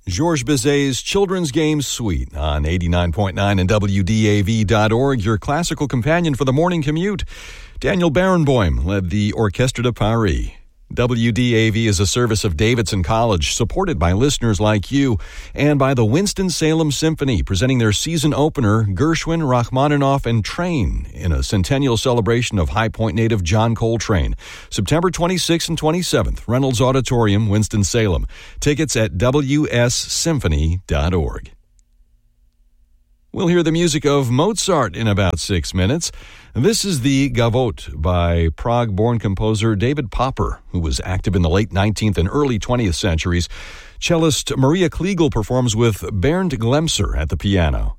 Georges Bizet's Children's Game Suite on 89.9 and WDAV.org, your classical companion for the morning commute. Daniel Barenboim led the Orchestre de Paris. WDAV is a service of Davidson College, supported by listeners like you, and by the Winston-Salem Symphony, presenting their season opener, Gershwin, Rachmaninoff, and Train, in a centennial celebration of High Point native John Coltrane. September 26th and 27th, Reynolds Auditorium, Winston-Salem. Tickets at wssymphony.org. We'll hear the music of Mozart in about 6 minutes. This is the Gavotte by Prague-born composer David Popper, who was active in the late 19th and early 20th centuries. Cellist Maria Kliegel performs with Bernd Glemser at the piano.